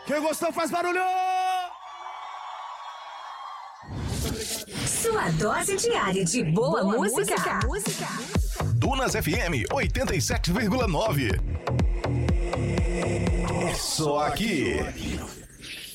Quem gostou faz barulho! Sua dose diária de boa música. Dunas FM 87,9. É só aqui.